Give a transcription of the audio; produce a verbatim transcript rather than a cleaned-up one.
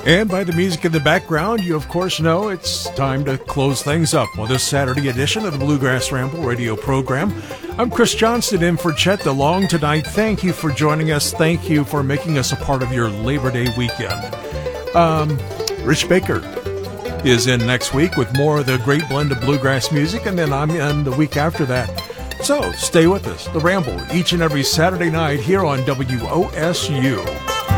And by the music in the background, you of course know it's time to close things up on this Saturday edition of the Bluegrass Ramble radio program. I'm Chris Johnston in for Chet DeLong tonight. Thank you for joining us. Thank you for making us a part of your Labor Day weekend. Um, Rich Baker is in next week with more of the great blend of bluegrass music, and then I'm in the week after that. So stay with us. The Ramble, each and every Saturday night here on W O S U.